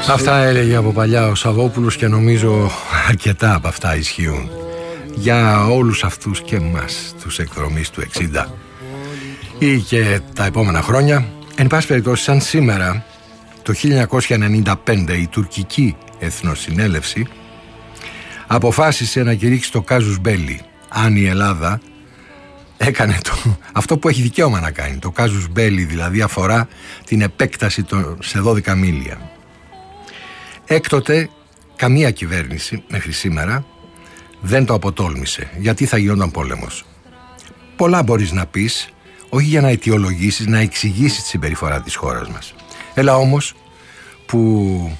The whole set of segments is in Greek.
Αυτά έλεγε από παλιά ο Σαββόπουλος και νομίζω αρκετά από αυτά ισχύουν για όλους αυτούς και εμάς τους εκδρομείς του 60 ή και τα επόμενα χρόνια. Εν πάση περιπτώσει, σαν σήμερα το 1995 η τουρκική εθνοσυνέλευση αποφάσισε να κηρύξει το κάζους μπέλι. Αν η Ελλάδα έκανε αυτό που έχει δικαίωμα να κάνει, το κάζους μπέλι δηλαδή αφορά την επέκταση σε 12 μίλια. Έκτοτε καμία κυβέρνηση μέχρι σήμερα δεν το αποτόλμησε, γιατί θα γινόταν πόλεμος. Πολλά μπορείς να πεις, όχι για να αιτιολογήσεις, να εξηγήσεις τη συμπεριφορά της χώρας μας. Έλα όμως που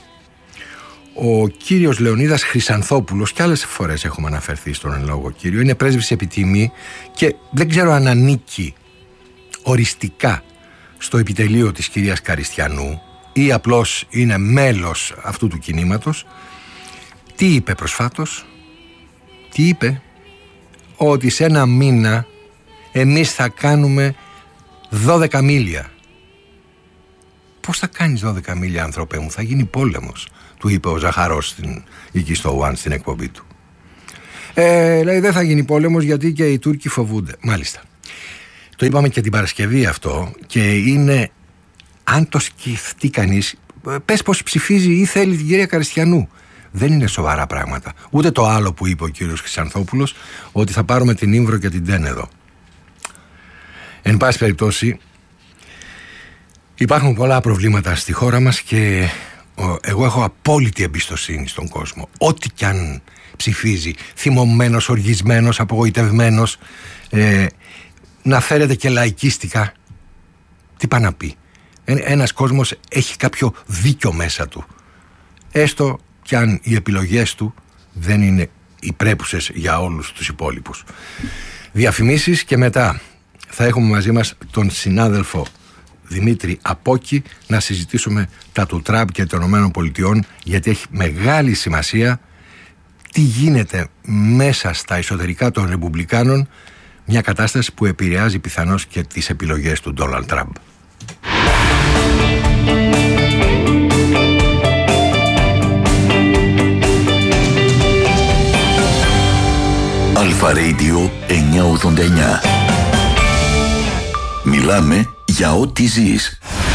ο κύριος Λεωνίδας Χρυσανθόπουλος, και άλλες φορές έχουμε αναφερθεί στον εν λόγω κύριο, είναι πρέσβης επιτιμή και δεν ξέρω αν ανήκει οριστικά στο επιτελείο της κυρίας Καριστιανού ή απλώς είναι μέλος αυτού του κινήματος. Τι είπε προσφάτως? Τι είπε? Ότι σε ένα μήνα εμείς θα κάνουμε 12 μίλια. Πώς θα κάνεις 12 μίλια, άνθρωπε μου? Θα γίνει πόλεμος, του είπε ο Ζαχαρός εκεί στο One στην εκπομπή του. Λέει δεν θα γίνει πόλεμος γιατί και οι Τούρκοι φοβούνται. Μάλιστα. Το είπαμε και την Παρασκευή αυτό και είναι, αν το σκεφτεί κανείς, πες πως ψηφίζει ή θέλει την κυρία Καριστιανού. Δεν είναι σοβαρά πράγματα. Ούτε το άλλο που είπε ο κύριος Χρυσανθόπουλος, ότι θα πάρουμε την Ήμβρο και την Τένεδο. Εν πάση περιπτώσει, υπάρχουν πολλά προβλήματα στη χώρα μας και εγώ έχω απόλυτη εμπιστοσύνη στον κόσμο. Ό,τι κι αν ψηφίζει, θυμωμένος, οργισμένος, απογοητευμένος, να φέρεται και λαϊκίστικα. Τι πάει να πει? Ένας κόσμος έχει κάποιο δίκιο μέσα του, έστω κι αν οι επιλογές του δεν είναι οι πρέπουσες για όλους τους υπόλοιπους. Διαφημίσεις και μετά θα έχουμε μαζί μας τον συνάδελφο Δημήτρη Απόκη να συζητήσουμε τα του Τραμπ και των ΗΠΑ, γιατί έχει μεγάλη σημασία τι γίνεται μέσα στα εσωτερικά των Ρεπουμπλικάνων, μια κατάσταση που επηρεάζει πιθανώς και τις επιλογές του Ντόναλντ Τραμπ. Αλφα Radio 989. Μιλάμε για ό,τι ζεις.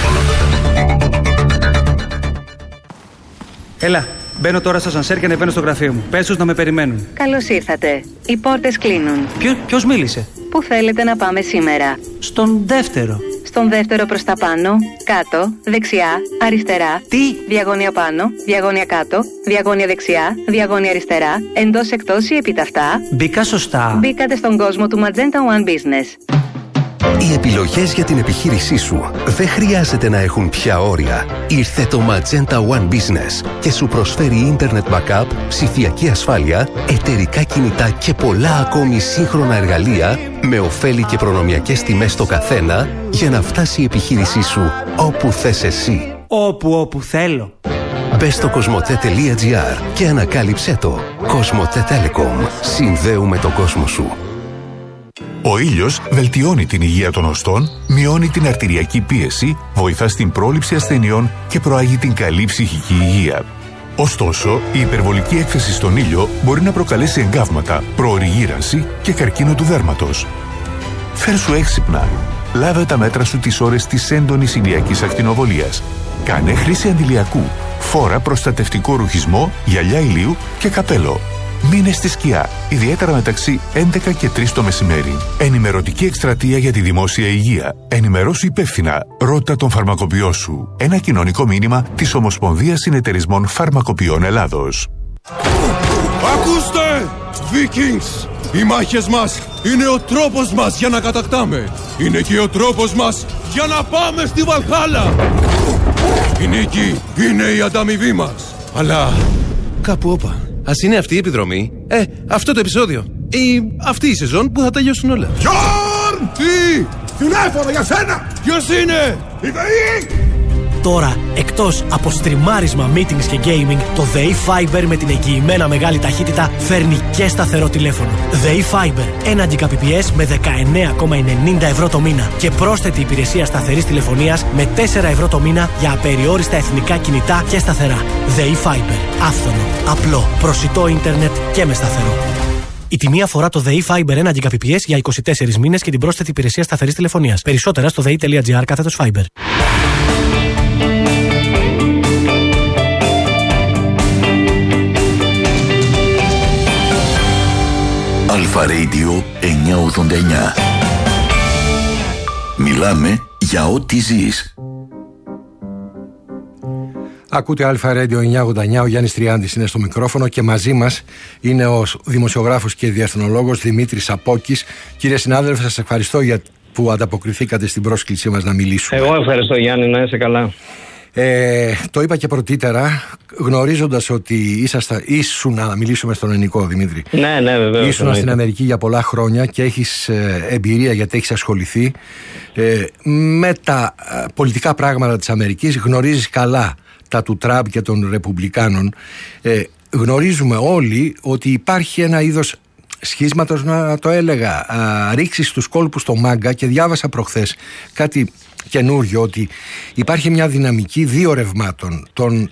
Έλα, μπαίνω τώρα στο ασανσέρ και ανεβαίνω στο γραφείο μου. Πες τους να με περιμένουν. Καλώς ήρθατε. Οι πόρτες κλείνουν. Ποιος μίλησε? Πού θέλετε να πάμε σήμερα? Στον δεύτερο. Στον δεύτερο προς τα πάνω, κάτω, δεξιά, αριστερά. Τι? Διαγώνια πάνω, διαγώνια κάτω, διαγώνια δεξιά, διαγώνια αριστερά, εντός εκτός ή επιταυτά. Μπήκα σωστά? Μπήκατε στον κόσμο του Magenta One Business. Οι επιλογές για την επιχείρησή σου δεν χρειάζεται να έχουν πια όρια. Ήρθε το Magenta One Business και σου προσφέρει Internet Backup, ψηφιακή ασφάλεια, εταιρικά κινητά και πολλά ακόμη σύγχρονα εργαλεία με ωφέλη και προνομιακές τιμές στο καθένα για να φτάσει η επιχείρησή σου όπου θες εσύ. Όπου θέλω. Μπες στο cosmote.gr και ανακάλυψέ το. Cosmote Telecom. Συνδέουμε τον κόσμο σου. Ο ήλιος βελτιώνει την υγεία των οστών, μειώνει την αρτηριακή πίεση, βοηθά στην πρόληψη ασθενειών και προάγει την καλή ψυχική υγεία. Ωστόσο, η υπερβολική έκθεση στον ήλιο μπορεί να προκαλέσει εγκάβματα, προωρή γύρανση και καρκίνο του δέρματος. Φέρσου έξυπνα. Λάβε τα μέτρα σου τις ώρες της έντονης ηλιακής ακτινοβολίας. Κάνε χρήση αντιλιακού. Φόρα προστατευτικό ρουχισμό, γυαλιά ηλίου και καπέλο. Μείνε στη σκιά, ιδιαίτερα μεταξύ 11 και 3 το μεσημέρι. Ενημερωτική εκστρατεία για τη δημόσια υγεία. Ενημερώσου υπεύθυνα. Ρώτα τον φαρμακοποιό σου. Ένα κοινωνικό μήνυμα της Ομοσπονδίας Συνεταιρισμών Φαρμακοποιών Ελλάδος. Ακούστε! Vikings! Οι μάχες μας είναι ο τρόπος μας για να κατακτάμε. Είναι και ο τρόπος μας για να πάμε στη Βαλχάλα. Η νίκη είναι η ανταμοιβή μας. Αλλά κάπου όπα. Ας είναι αυτή η επιδρομή, αυτό το επεισόδιο ή αυτή η σεζόν που θα τελειώσουν όλα. Γιόρν! Τι! Τηλέφωνο για σένα! Ποιος είναι? Η ΔΕΗ! Τώρα, εκτός από στριμάρισμα, meetings και gaming, το ΔΕΗ Fiber με την εγγυημένα μεγάλη ταχύτητα φέρνει και σταθερό τηλέφωνο. ΔΕΗ Fiber, 1 Gbps με 19,90 ευρώ το μήνα και πρόσθετη υπηρεσία σταθερής τηλεφωνίας με 4 ευρώ το μήνα για απεριόριστα εθνικά κινητά και σταθερά. ΔΕΗ Fiber, άφθονο, απλό, προσιτό ίντερνετ και με σταθερό. Η τιμή αφορά το ΔΕΗ Fiber 1 Gbps για 24 μήνες και την πρόσθετη υπηρεσία σταθερής τηλεφωνίας. Περισσότερα στο dei.gr/Fiber. Αλφα Radio 989. Μιλάμε για ό,τι ζεις. Ακούτε Αλφα Radio 989, ο Γιάννης Τριάντης είναι στο μικρόφωνο και μαζί μας είναι ο δημοσιογράφος και διεθνολόγος Δημήτρης Απόκης. Κύριε συνάδελφε, σας ευχαριστώ που ανταποκριθήκατε στην πρόσκλησή μας να μιλήσουμε. Εγώ ευχαριστώ, Γιάννη, να είσαι καλά. Το είπα και πρωτήτερα, γνωρίζοντας ότι ήσουν, να μιλήσουμε στον ελληνικό, Δημήτρη. Ναι, βεβαίως. Ήσουν στην Αμερική για πολλά χρόνια και έχεις εμπειρία, γιατί έχεις ασχοληθεί με τα πολιτικά πράγματα της Αμερικής. Γνωρίζεις καλά τα του Τραμπ και των Ρεπουμπλικάνων. Γνωρίζουμε όλοι ότι υπάρχει ένα είδος σχίσματος, να το έλεγα, ρήξεις στους κόλπους στο μάγκα, και διάβασα προχθές κάτι καινούριο, ότι υπάρχει μια δυναμική δύο ρευμάτων, των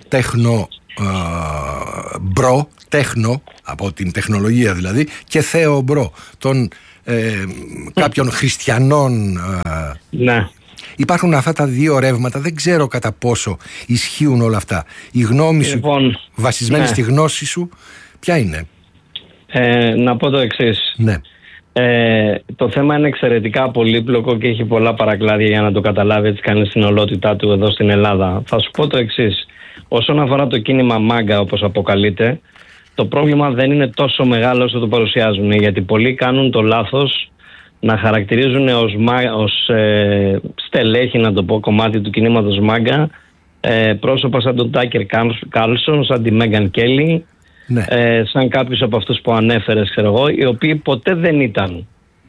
τέχνο τέχνο από την τεχνολογία δηλαδή, και θέο των κάποιων χριστιανών. Ναι. Υπάρχουν αυτά τα δύο ρεύματα, δεν ξέρω κατά πόσο ισχύουν όλα αυτά. Η γνώμη σου, βασισμένη στη γνώση σου, ποια είναι? Να πω το εξής. Ναι. Το θέμα είναι εξαιρετικά πολύπλοκο και έχει πολλά παρακλάδια για να το καταλάβει έτσι κανείς στην ολότητά του εδώ στην Ελλάδα. Θα σου πω το εξής. Όσον αφορά το κίνημα μάγκα, όπως αποκαλείται, το πρόβλημα δεν είναι τόσο μεγάλο όσο το παρουσιάζουν, γιατί πολλοί κάνουν το λάθος να χαρακτηρίζουν ως στελέχη, να το πω, κομμάτι του κινήματος μάγκα, πρόσωπα σαν τον Τάκερ Κάρλσον, σαν τη Μέγαν Κέλλη, ναι, σαν κάποιους από αυτούς που ανέφερες, ξέρω εγώ, οι οποίοι ποτέ δεν ήταν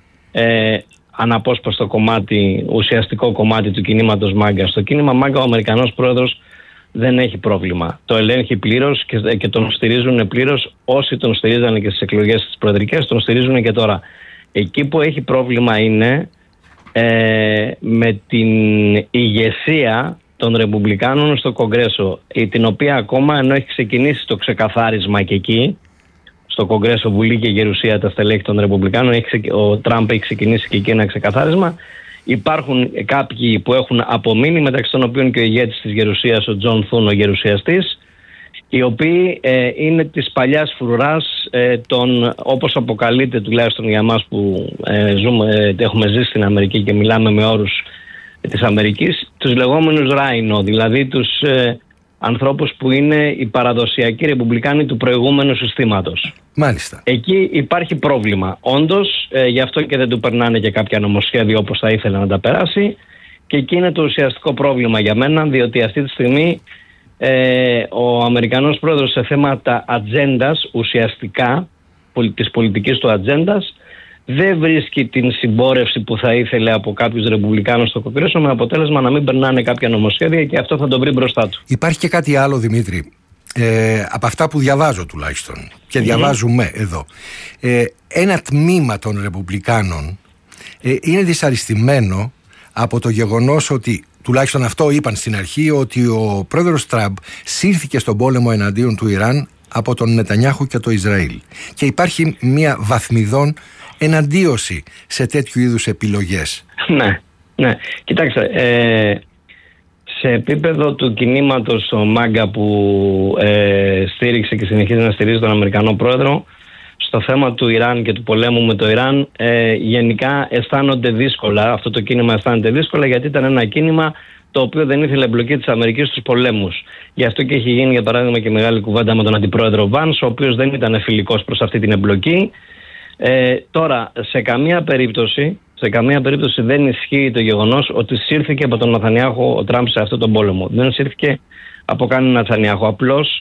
αναπόσπαστο κομμάτι, ουσιαστικό κομμάτι του κινήματος μάγκα. Στο κίνημα μάγκα ο Αμερικανός πρόεδρος δεν έχει πρόβλημα. Το ελέγχει πλήρως και τον στηρίζουν πλήρως. Όσοι τον στηρίζανε και στις εκλογές τις προεδρικές, τον στηρίζουν και τώρα. Εκεί που έχει πρόβλημα είναι με την ηγεσία των Ρεπουμπλικάνων στο Κογκρέσο, την οποία ακόμα, ενώ έχει ξεκινήσει το ξεκαθάρισμα και εκεί, στο Κογκρέσο, Βουλή και Γερουσία, τα στελέχη των Ρεπουμπλικάνων, ο Τραμπ έχει ξεκινήσει και εκεί ένα ξεκαθάρισμα. Υπάρχουν κάποιοι που έχουν απομείνει, μεταξύ των οποίων και ο ηγέτης της Γερουσίας, ο Τζον Θούν, ο γερουσιαστής, οι οποίοι είναι της παλιάς φρουράς, όπως αποκαλείται τουλάχιστον για εμάς που έχουμε ζήσει στην Αμερική και μιλάμε με όρους της Αμερικής, τους λεγόμενους Ράινο, δηλαδή τους ανθρώπους που είναι οι παραδοσιακοί ρεπουμπλικάνοι του προηγούμενου συστήματος. Μάλιστα. Εκεί υπάρχει πρόβλημα. Όντως, γι' αυτό και δεν του περνάνε και κάποια νομοσχέδια όπως θα ήθελε να τα περάσει, και εκεί είναι το ουσιαστικό πρόβλημα για μένα, διότι αυτή τη στιγμή ο Αμερικανός πρόεδρος σε θέματα ατζέντας, ουσιαστικά της πολιτικής του ατζέντας, δεν βρίσκει την συμπόρευση που θα ήθελε από κάποιους ρεπουμπλικάνους στο Κογκρέσο, με αποτέλεσμα να μην περνάνε κάποια νομοσχέδια, και αυτό θα τον βρει μπροστά του. Υπάρχει και κάτι άλλο, Δημήτρη, από αυτά που διαβάζω τουλάχιστον και διαβάζουμε εδώ. Ένα τμήμα των ρεπουμπλικάνων είναι δυσαρεστημένο από το γεγονός ότι, τουλάχιστον αυτό είπαν στην αρχή, ότι ο πρόεδρος Τραμπ σύρθηκε στον πόλεμο εναντίον του Ιράν από τον Νετανιάχου και το Ισραήλ, και υπάρχει μια βαθμιδόν εναντίωση σε τέτοιου είδους επιλογές. Ναι. Κοιτάξτε, σε επίπεδο του κινήματος ο μάγκα που στήριξε και συνεχίζει να στηρίζει τον Αμερικανό πρόεδρο, στο θέμα του Ιράν και του πολέμου με το Ιράν, γενικά αισθάνονται δύσκολα. Αυτό το κίνημα αισθάνεται δύσκολα, γιατί ήταν ένα κίνημα το οποίο δεν ήθελε εμπλοκή της Αμερικής στους πολέμους. Γι' αυτό και έχει γίνει, για παράδειγμα, και μεγάλη κουβέντα με τον αντιπρόεδρο Βάνς, ο οποίος δεν ήταν φιλικός προς αυτή την εμπλοκή. Τώρα, σε καμία περίπτωση δεν ισχύει το γεγονός ότι σύρθηκε από τον Νετανιάχου ο Τραμπ σε αυτόν τον πόλεμο. Δεν σύρθηκε από κανέναν Νετανιάχου. Απλώς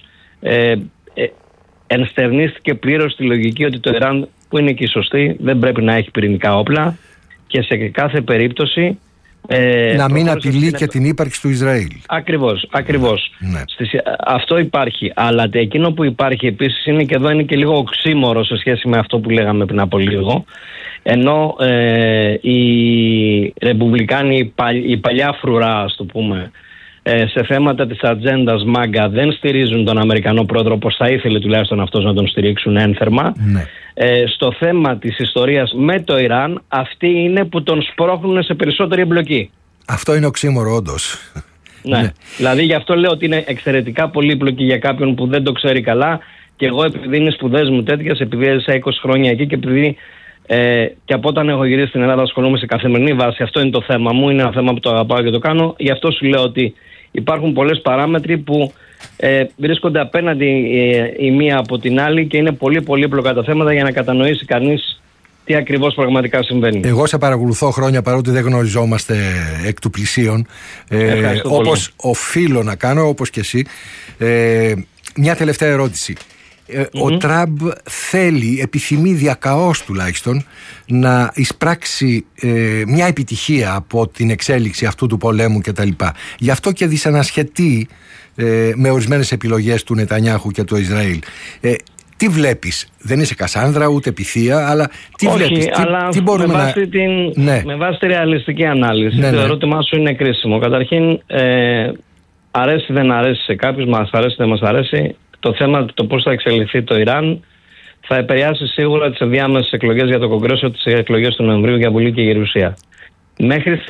ενστερνίστηκε πλήρως τη λογική ότι το Ιράν, που είναι και η σωστή, δεν πρέπει να έχει πυρηνικά όπλα, και σε κάθε περίπτωση να μην απειλεί και την ύπαρξη του Ισραήλ. Ακριβώς. Ναι. Αυτό υπάρχει. Αλλά εκείνο που υπάρχει επίσης είναι, και εδώ είναι και λίγο οξύμορο σε σχέση με αυτό που λέγαμε πριν από λίγο, ενώ οι Ρεπουμπλικάνοι, η παλιά φρουρά, ας το πούμε, σε θέματα της ατζέντας MAGA δεν στηρίζουν τον Αμερικανό πρόεδρο όπως θα ήθελε τουλάχιστον αυτός να τον στηρίξουν ένθερμα. Ναι. Στο θέμα της ιστορίας με το Ιράν, αυτοί είναι που τον σπρώχνουν σε περισσότερη εμπλοκή. Αυτό είναι οξύμορο όντως. Ναι. Δηλαδή γι' αυτό λέω ότι είναι εξαιρετικά πολύπλοκη για κάποιον που δεν το ξέρει καλά, και εγώ επειδή είναι σπουδές μου τέτοιες, επειδή έζησα 20 χρόνια εκεί και επειδή και από όταν έχω γυρίσει στην Ελλάδα ασχολούμαι σε καθημερινή βάση, αυτό είναι το θέμα μου, είναι ένα θέμα που το αγαπάω και το κάνω, γι' αυτό σου λέω ότι υπάρχουν πολλές παράμετροι που βρίσκονται απέναντι η μία από την άλλη και είναι πολύ πολύπλοκα τα θέματα για να κατανοήσει κανείς τι ακριβώς πραγματικά συμβαίνει. Εγώ σε παρακολουθώ χρόνια, παρότι δεν γνωριζόμαστε εκ του πλησίων, όπως οφείλω να κάνω, όπως και εσύ. Μια τελευταία ερώτηση. Ο Τραμπ επιθυμεί διακαώς τουλάχιστον να εισπράξει μια επιτυχία από την εξέλιξη αυτού του πολέμου κτλ. Γι' αυτό και δυσανασχετεί με ορισμένες επιλογές του Νετανιάχου και του Ισραήλ. Τι βλέπεις? Δεν είσαι Κασάνδρα ούτε Πυθία, αλλά τι βλέπεις? Τι μπορούμε με βάση τη ρεαλιστική ανάλυση, το ερώτημά σου είναι κρίσιμο. Καταρχήν, αρέσει δεν αρέσει σε κάποιους, μας αρέσει δεν μας αρέσει, το θέμα το πώς θα εξελιχθεί το Ιράν θα επηρεάσει σίγουρα τις ενδιάμεσες εκλογές για το Κογκρέσο, τις εκλογές του Νοεμβρίου για Βουλή και Γερουσία. Μέχρι